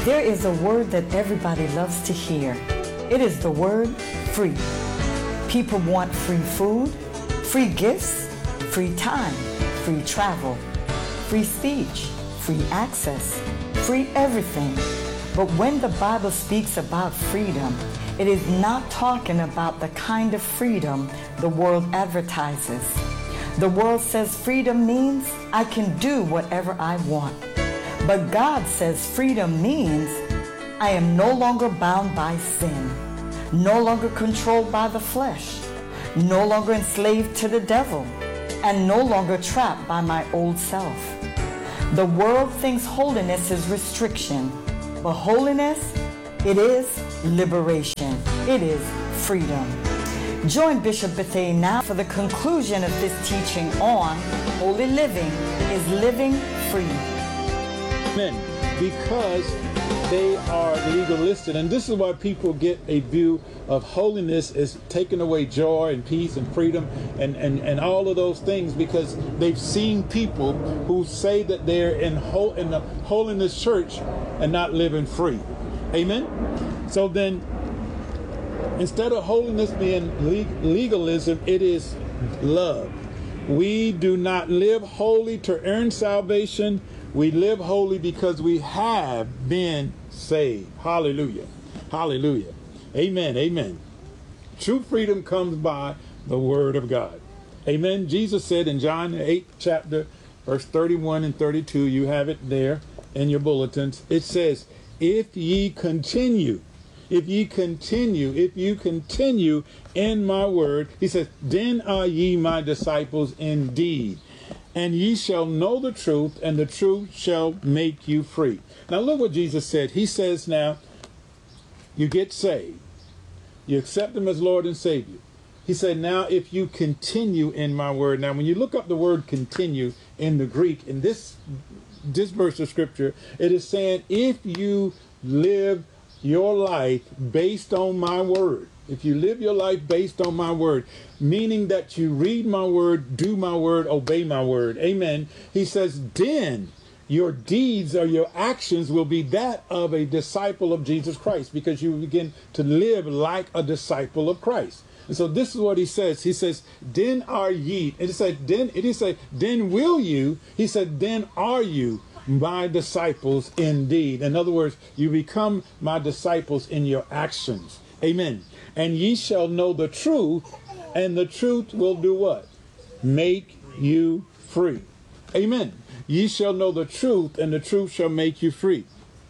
There is a word that everybody loves to hear. It is the word free. People want free food, free gifts, free time, free travel, free speech, free access, free everything. But when the Bible speaks about freedom, it is not talking about the kind of freedom the world advertises. The world says freedom means I can do whatever I want. But God says freedom means I am no longer bound by sin, no longer controlled by the flesh, no longer enslaved to the devil, and no longer trapped by my old self. The world thinks holiness is restriction, but holiness, it is liberation. It is freedom. Join Bishop Bethea now for the conclusion of this teaching on holy living is living free. Amen. Because they are legalistic, and this is why people get a view of holiness as taking away joy and peace and freedom and all of those things, because they've seen people who say that they're in the holiness church and not living free. Amen. So then, instead of holiness being legalism, it is love. We do not live holy to earn salvation. We live holy because we have been saved. Hallelujah. Hallelujah. Amen. Amen. True freedom comes by the word of God. Amen. Jesus said in John the 8th chapter, verse 31 and 32, you have it there in your bulletins. It says, if you continue in my word, he says, then are ye my disciples indeed. And ye shall know the truth, and the truth shall make you free. Now look what Jesus said. He says now, you get saved. You accept him as Lord and Savior. He said, now if you continue in my word. Now when you look up the word continue in the Greek, in this verse of scripture, it is saying, if you live your life based on my word, if you live your life based on my word, meaning that you read my word, do my word, obey my word. Amen. He says, then your deeds or your actions will be that of a disciple of Jesus Christ, because you begin to live like a disciple of Christ. And so this is what he says. He says, then are ye. And it said, then will you. He said, then are you my disciples indeed. In other words, you become my disciples in your actions. Amen. And ye shall know the truth, and the truth will do what? Make you free. Amen. Ye shall know the truth, and the truth shall make you free.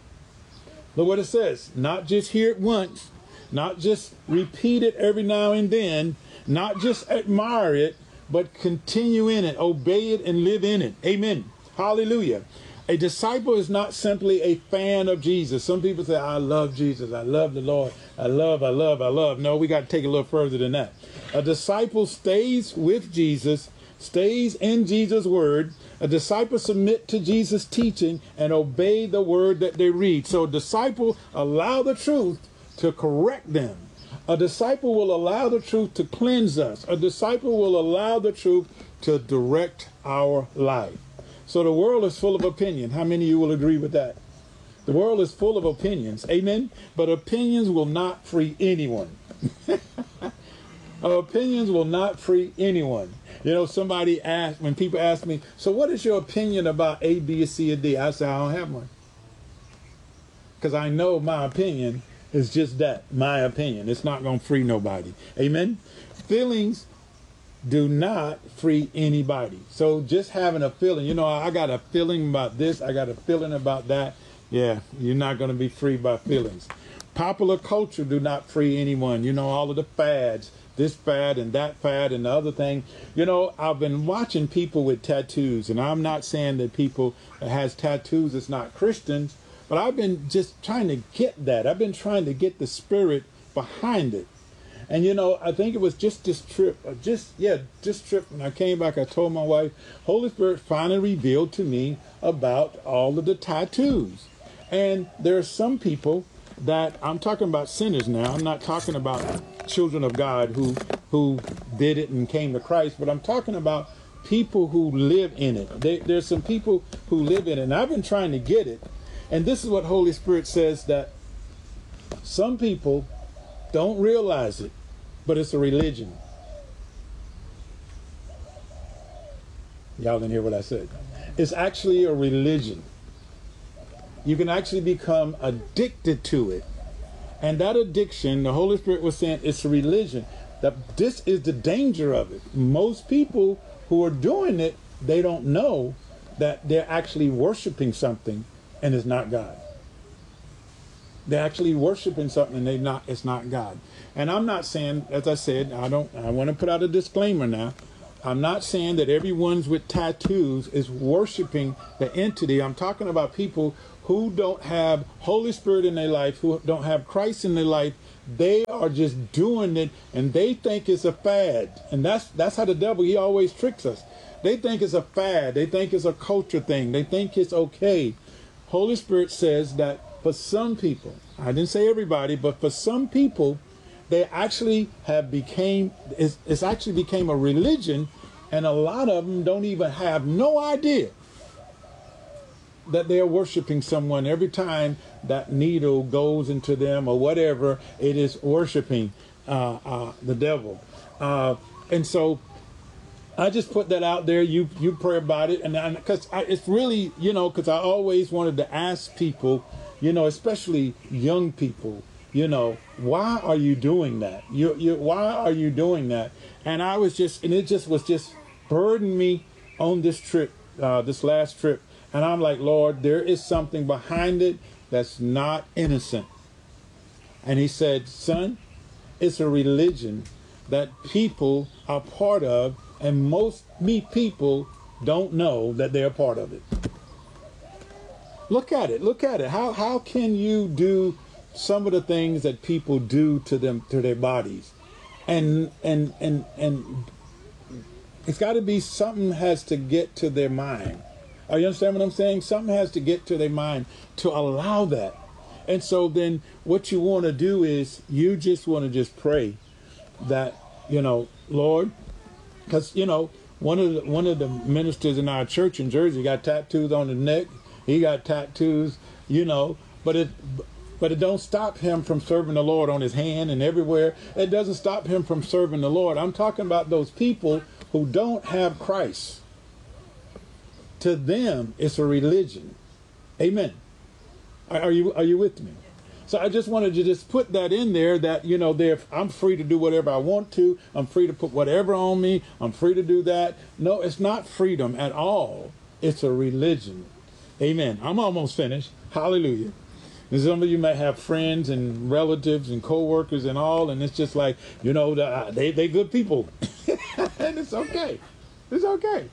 Look what it says. Not just hear it once, not just repeat it every now and then, not just admire it, but continue in it, obey it, and live in it. Amen. Hallelujah. A disciple is not simply a fan of Jesus. Some people say, I love Jesus. I love the Lord. I love. No, we got to take it a little further than that. A disciple stays with Jesus, stays in Jesus' word. A disciple submit to Jesus' teaching and obey the word that they read. So a disciple allow the truth to correct them. A disciple will allow the truth to cleanse us. A disciple will allow the truth to direct our life. So the world is full of opinion. How many of you will agree with that? The world is full of opinions. Amen. But opinions will not free anyone. Opinions will not free anyone. You know, when people ask me, so what is your opinion about A, B, C, or D? I say, I don't have one. Because I know my opinion is just that, my opinion. It's not going to free nobody. Amen. Feelings do not free anybody. So just having a feeling, I got a feeling about this, I got a feeling about that. Yeah, you're not going to be free by feelings. Popular culture do not free anyone. All of the fads, this fad and that fad and the other thing. I've been watching people with tattoos, and I'm not saying that people that has tattoos is not Christians, but I've been just trying to get that. I've been trying to get the spirit behind it. And, I think it was just this trip, when I came back, I told my wife, Holy Spirit finally revealed to me about all of the tattoos. And there are some people that, I'm talking about sinners now, I'm not talking about children of God who did it and came to Christ, but I'm talking about people who live in it. There's some people who live in it, and I've been trying to get it. And this is what Holy Spirit says, that some people don't realize it, but it's a religion. Y'all didn't hear what I said. It's actually a religion. You can actually become addicted to it. And that addiction, the Holy Spirit was saying, it's a religion. That this is the danger of it. Most people who are doing it, they don't know that they're actually worshiping something and it's not God. They're actually worshiping something and it's not God. And I'm not saying, as I said, I want to put out a disclaimer now. I'm not saying that everyone's with tattoos is worshiping the entity. I'm talking about people who don't have Holy Spirit in their life, who don't have Christ in their life. They are just doing it, and they think it's a fad. And that's how the devil, he always tricks us. They think it's a fad. They think it's a culture thing. They think it's okay. Holy Spirit says that for some people, I didn't say everybody, but for some people, they actually it's actually became a religion, and a lot of them don't even have no idea that they're worshiping someone. Every time that needle goes into them or whatever, it is worshiping the devil. And so I just put that out there. You pray about it. And because it's really, because I always wanted to ask people, especially young people, why are you doing that? Why are you doing that? And it was just burdened me on this trip, this last trip. And I'm like, Lord, there is something behind it that's not innocent. And he said, son, it's a religion that people are part of, and most people don't know that they're part of it. Look at it. How can you do some of the things that people do to their bodies? And it's got to be something has to get to their mind. Are you understand what I'm saying? Something has to get to their mind to allow that. And so then what you want to do is you just want to just pray that, Lord, because, one of the ministers in our church in Jersey got tattoos on his neck. He got tattoos, but it don't stop him from serving the Lord on his hand and everywhere. It doesn't stop him from serving the Lord. I'm talking about those people who don't have Christ. To them, it's a religion. Amen. Are you with me? So I just wanted to just put that in there that, I'm free to do whatever I want to. I'm free to put whatever on me. I'm free to do that. No, it's not freedom at all. It's a religion. Amen. I'm almost finished. Hallelujah. And some of you may have friends and relatives and co-workers and all, and it's just like, they good people. And it's okay. It's okay.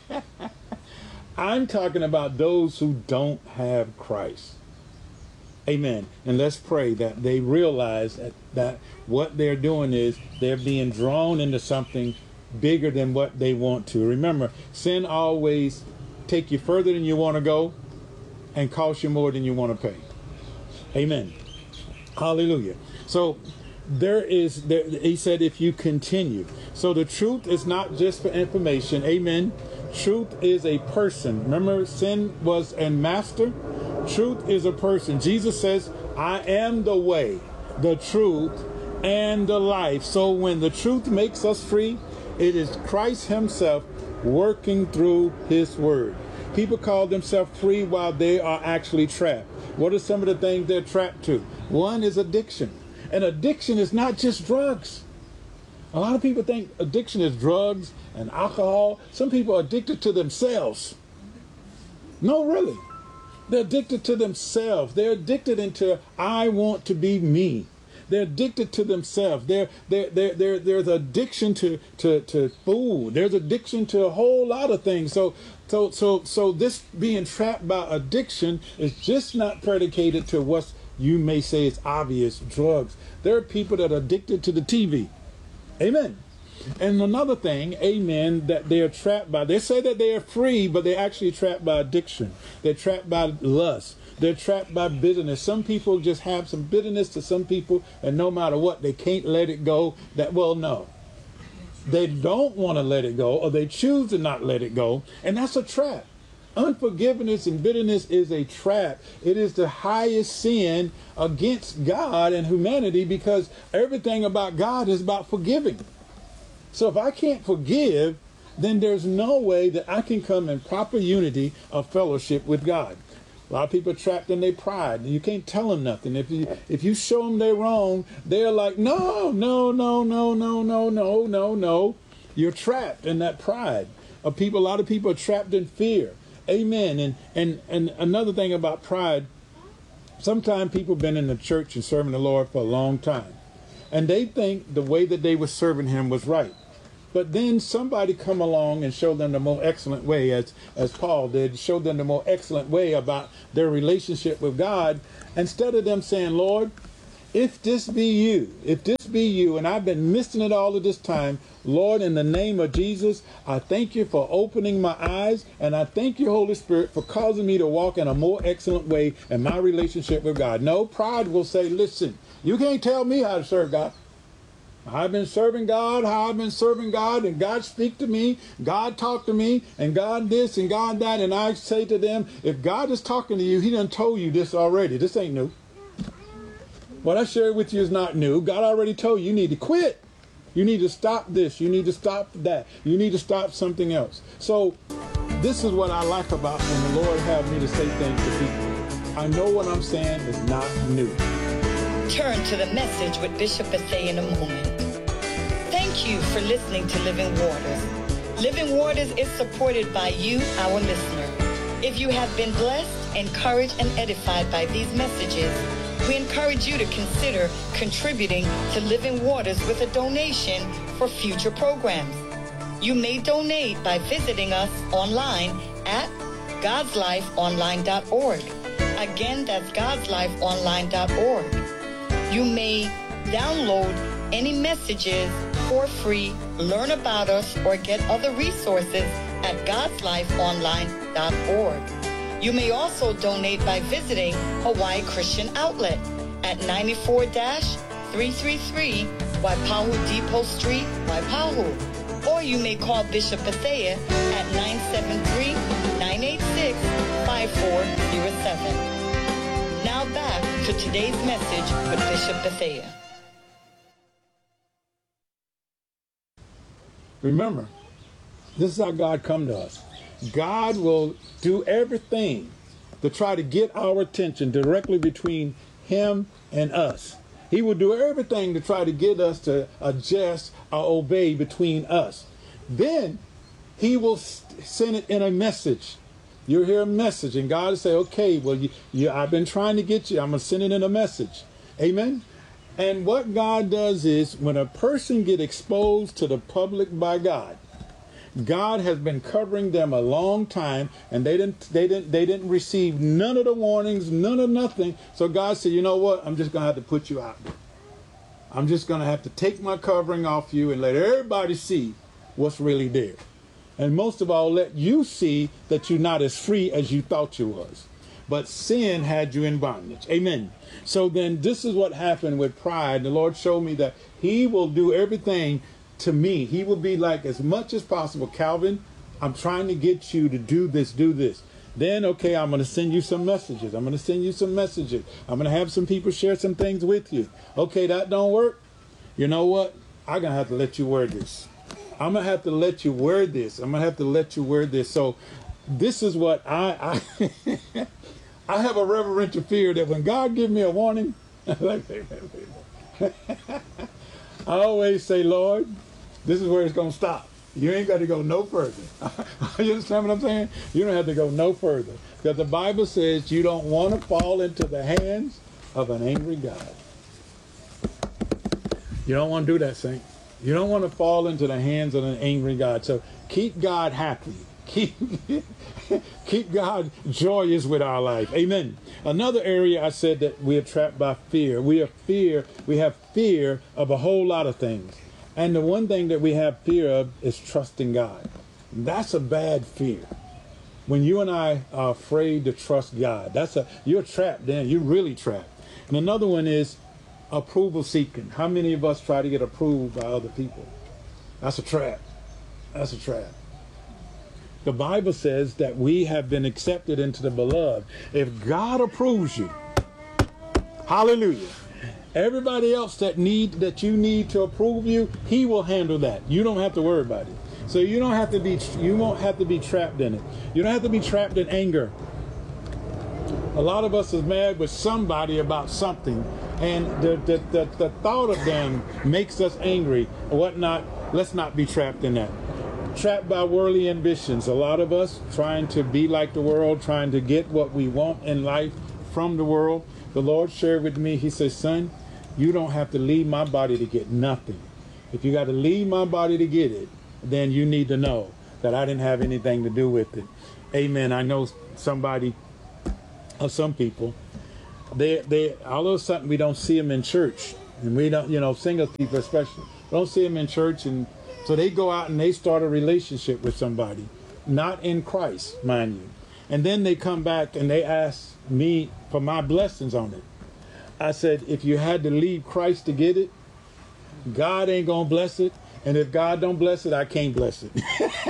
I'm talking about those who don't have Christ. Amen. And let's pray that they realize that what they're doing is they're being drawn into something bigger than what they want to. Remember, sin always take you further than you want to go and cost you more than you want to pay. Amen. Hallelujah. So he said, if you continue. So the truth is not just for information. Amen. Truth is a person. Remember, sin was a master. Truth is a person. Jesus says, I am the way, the truth, and the life. So when the truth makes us free, it is Christ himself working through his word. People call themselves free while they are actually trapped. What are some of the things they're trapped to? One is addiction. And addiction is not just drugs. A lot of people think addiction is drugs and alcohol. Some people are addicted to themselves. No, really. They're addicted to themselves. They're addicted into, I want to be me. They're addicted to themselves. There's addiction to food. There's addiction to a whole lot of things. So this being trapped by addiction is just not predicated to what you may say is obvious, drugs. There are people that are addicted to the TV. Amen. And another thing, amen, that they're trapped by. They say that they are free, but they're actually trapped by addiction. They're trapped by lust. They're trapped by bitterness. Some people just have some bitterness to some people, and no matter what, they can't let it go. No. They don't want to let it go, or they choose to not let it go, and that's a trap. Unforgiveness and bitterness is a trap. It is the highest sin against God and humanity, because everything about God is about forgiving. So if I can't forgive, then there's no way that I can come in proper unity of fellowship with God. A lot of people are trapped in their pride. You can't tell them nothing. If you show them they're wrong, they're like, no. You're trapped in that pride of people. A lot of people are trapped in fear. Amen. And another thing about pride, sometimes people have been in the church and serving the Lord for a long time, and they think the way that they were serving him was right. But then somebody come along and show them the more excellent way, as Paul did, show them the more excellent way about their relationship with God. Instead of them saying, Lord, if this be you, and I've been missing it all of this time, Lord, in the name of Jesus, I thank you for opening my eyes, and I thank you, Holy Spirit, for causing me to walk in a more excellent way in my relationship with God. No, pride will say, listen, you can't tell me how to serve God. I've been serving God, and God speak to me, God talk to me, and God this and God that, and I say to them, if God is talking to you, he done told you this already. This ain't new. What I shared with you is not new. God already told you need to quit. You need to stop this. You need to stop that. You need to stop something else. So this is what I like about when the Lord have me to say things to people. I know what I'm saying is not new. Turn to the message with Bishop Bethea in a moment. Thank you for listening to Living Waters. Living Waters is supported by you, our listener. If you have been blessed, encouraged, and edified by these messages, we encourage you to consider contributing to Living Waters with a donation for future programs. You may donate by visiting us online at godslifeonline.org. Again, that's godslifeonline.org. You may download any messages for free, learn about us, or get other resources at godslifeonline.org. You may also donate by visiting Hawaii Christian Outlet at 94-333 Waipahu Depot Street, Waipahu. Or you may call Bishop Bethea at 973-986-5407. Now back to today's message with Bishop Bethea. Remember, this is how God come to us. God will do everything to try to get our attention directly between him and us. He will do everything to try to get us to adjust or obey between us. Then he will send it in a message. You'll hear a message, and God will say, okay, well, I've been trying to get you. I'm going to send it in a message. Amen? And what God does is, when a person gets exposed to the public by God, God has been covering them a long time, and they didn't receive none of the warnings, none of nothing. So God said, you know what? I'm just going to have to put you out there. I'm just going to have to take my covering off you and let everybody see what's really there. And most of all, let you see that you're not as free as you thought you was. But sin had you in bondage. Amen. So then this is what happened with pride. The Lord showed me that he will do everything to me. He will be like, as much as possible, Calvin, I'm trying to get you to do this, do this. Then, okay, I'm going to send you some messages. I'm going to have some people share some things with you. Okay, that don't work. You know what? I'm going to have to let you wear this. I'm going to have to let you wear this. So this is what I I have a reverential fear that when God gives me a warning, I always say, Lord, this is where it's going to stop. You ain't got to go no further. You understand what I'm saying? You don't have to go no further. Because the Bible says you don't want to fall into the hands of an angry God. You don't want to do that, saint. You don't want to fall into the hands of an angry God. So keep God happy. Keep God joyous with our life. Amen. Another area I said that we are trapped by fear. We have fear of a whole lot of things. And the one thing that we have fear of is trusting God. That's a bad fear. When you and I are afraid to trust God, you're trapped then. You're really trapped. And another one is approval seeking. How many of us try to get approved by other people? That's a trap. The Bible says that we have been accepted into the beloved. If God approves you, hallelujah, everybody else that you need to approve you, he will handle that. You don't have to worry about it. So you won't have to be trapped in it. You don't have to be trapped in anger. A lot of us is mad with somebody about something, and the thought of them makes us angry or whatnot. Let's not be trapped in that. Trapped by worldly ambitions. A lot of us trying to be like the world, trying to get what we want in life from the world. The Lord shared with me, he says, son, you don't have to leave my body to get nothing. If you got to leave my body to get it, then you need to know that I didn't have anything to do with it. Amen. I know somebody, or some people, they all of a sudden we don't see them in church, and we don't, single people especially, we don't see them in church, and so they go out and they start a relationship with somebody, not in Christ, mind you, and then they come back and they ask me for my blessings on it. I said, if you had to leave Christ to get it, God ain't gonna bless it. And if God don't bless it, I can't bless it.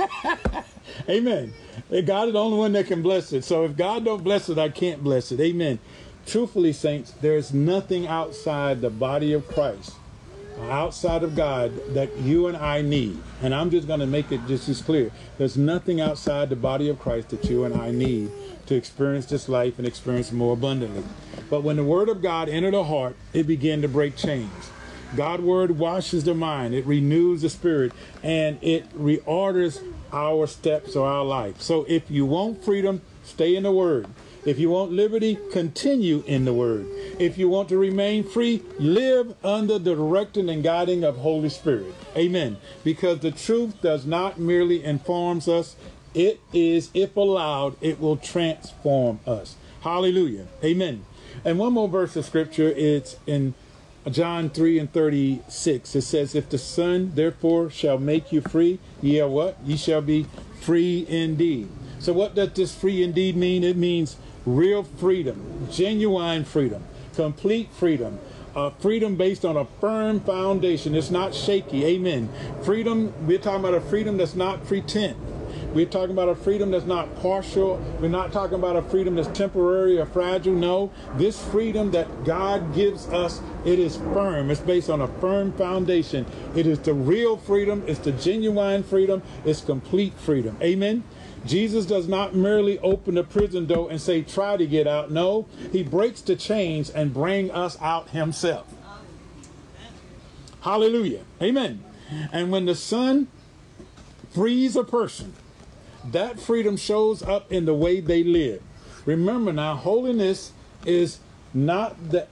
Amen. God is the only one that can bless it. So if God don't bless it, I can't bless it. Amen. Truthfully, saints, there's nothing outside the body of Christ, outside of God, that you and I need. And I'm just going to make it just as clear. There's nothing outside the body of Christ that you and I need to experience this life and experience more abundantly. But when the word of God entered the heart, it began to break chains. God's word washes the mind, it renews the spirit, and it reorders our steps or our life. So if you want freedom, stay in the word. If you want liberty, continue in the word. If you want to remain free, live under the directing and guiding of Holy Spirit. Amen. Because the truth does not merely inform us, it is, if allowed, it will transform us. Hallelujah. Amen. And one more verse of scripture, it's in John 3:36, it says, if the Son therefore shall make you free, ye are what? Ye shall be free indeed. So what does this free indeed mean? It means real freedom, genuine freedom, complete freedom, freedom based on a firm foundation. It's not shaky. Amen. Freedom, we're talking about a freedom that's not pretense. We're talking about a freedom that's not partial. We're not talking about a freedom that's temporary or fragile. No, this freedom that God gives us, it is firm. It's based on a firm foundation. It is the real freedom. It's the genuine freedom. It's complete freedom. Amen. Jesus does not merely open the prison door and say, try to get out. No, he breaks the chains and brings us out himself. Hallelujah. Amen. And when the Son frees a person, that freedom shows up in the way they live. Remember now, holiness is not the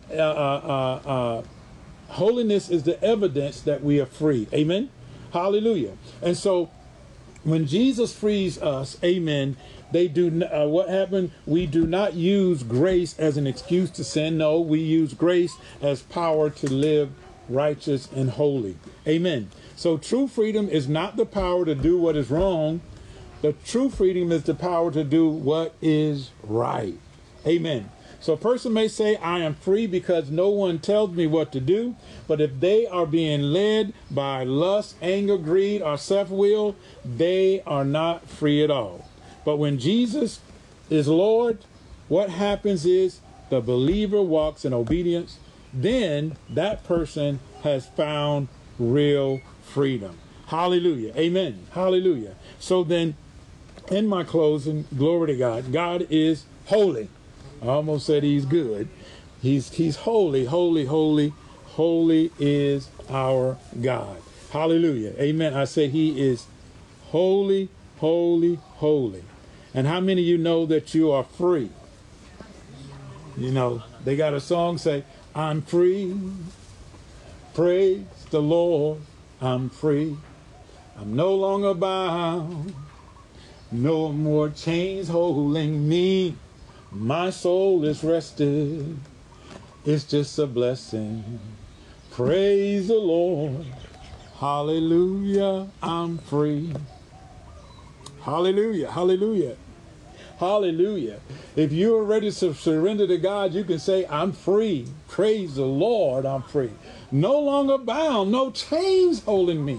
holiness is the evidence that we are free. Amen. Hallelujah. And so when Jesus frees us, amen, they do what happened? We do not use grace as an excuse to sin. No, we use grace as power to live righteous and holy. Amen. So true freedom is not the power to do what is wrong. The true freedom is the power to do what is right. Amen. So a person may say, I am free because no one tells me what to do. But if they are being led by lust, anger, greed, or self-will, they are not free at all. But when Jesus is Lord, what happens is the believer walks in obedience. Then that person has found real freedom. Hallelujah. Amen. Hallelujah. So then, in my closing, glory to God. God is holy. I almost said he's good. He's holy, holy, holy. Holy is our God. Hallelujah. Amen. I say he is holy, holy, holy. And how many of you know that you are free? You know, they got a song say, I'm free. Praise the Lord. I'm free. I'm no longer bound. No more chains holding me. My soul is rested. It's just a blessing. Praise the Lord. Hallelujah. I'm free. Hallelujah. Hallelujah. Hallelujah. If you are ready to surrender to God, you can say, I'm free. Praise the Lord. I'm free. No longer bound. No chains holding me.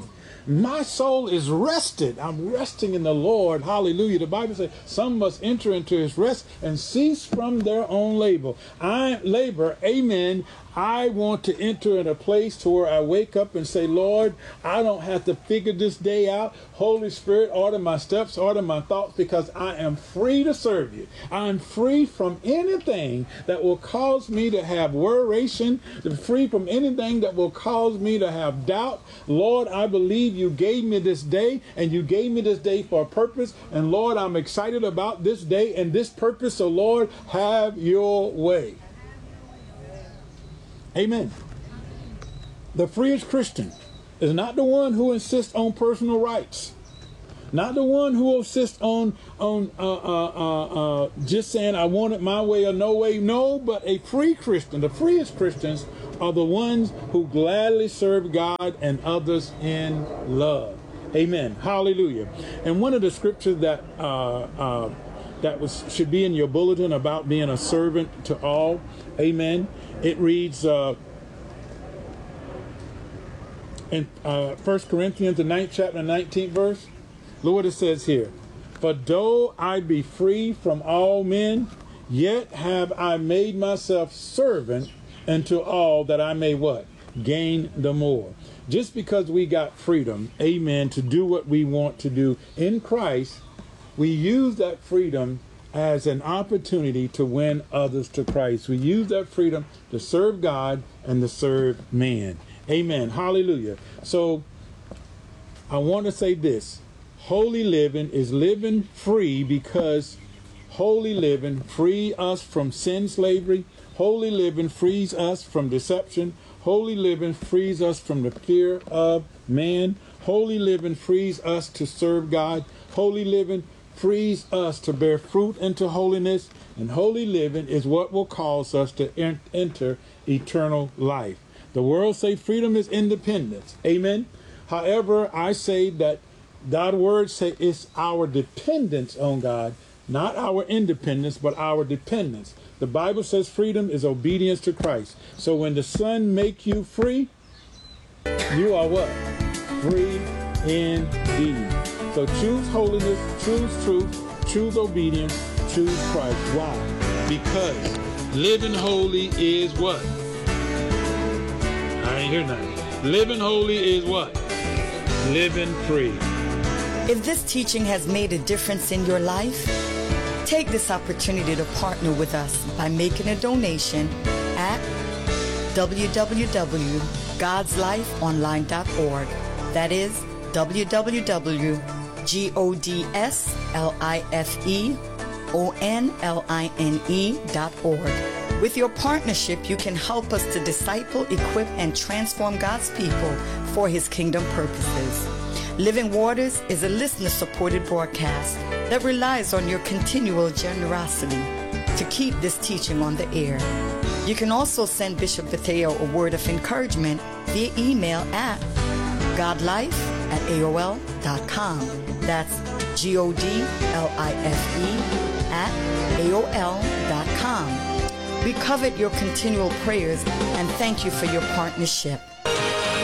My soul is rested. I'm resting in the Lord. Hallelujah. The Bible says some must enter into his rest and cease from their own labor. Amen. I want to enter in a place to where I wake up and say, Lord, I don't have to figure this day out. Holy Spirit, order my steps, order my thoughts, because I am free to serve you. I'm free from anything that will cause me to have worration, free from anything that will cause me to have doubt. Lord, I believe you gave me this day, and you gave me this day for a purpose. And Lord, I'm excited about this day and this purpose. So Lord, have your way. Amen. The freest Christian is not the one who insists on personal rights, not the one who insists on just saying I want it my way or no way. No, but a free Christian. The freest Christians are the ones who gladly serve God and others in love. Amen. Hallelujah. And one of the scriptures that should be in your bulletin about being a servant to all. Amen. It reads in 1 Corinthians, the 9th chapter, 19th verse. Look what it says here. For though I be free from all men, yet have I made myself servant unto all, that I may what? Gain the more. Just because we got freedom, amen, to do what we want to do in Christ, we use that freedom as an opportunity to win others to Christ. We use that freedom to serve God and to serve man. Amen. Hallelujah. So I want to say this. Holy living is living free, because holy living frees us from sin slavery. Holy living frees us from deception. Holy living frees us from the fear of man. Holy living frees us to serve God. Holy living frees us to bear fruit into holiness, and holy living is what will cause us to enter eternal life. The world say freedom is independence. Amen. However, I say that God's word say it's our dependence on God, not our independence, but our dependence. The Bible says freedom is obedience to Christ. So when the Son make you free, you are what? Free indeed. So choose holiness, choose truth, choose obedience, choose Christ. Why? Because living holy is what? I ain't hear nothing. Living holy is what? Living free. If this teaching has made a difference in your life, take this opportunity to partner with us by making a donation at www.godslifeonline.org. That is www.godslifeonline.org. With your partnership, you can help us to disciple, equip, and transform God's people for His kingdom purposes. Living Waters is a listener-supported broadcast that relies on your continual generosity to keep this teaching on the air. You can also send Bishop Bethea a word of encouragement via email at godlife@aol.com. That's godlife@aol.com. We covet your continual prayers and thank you for your partnership.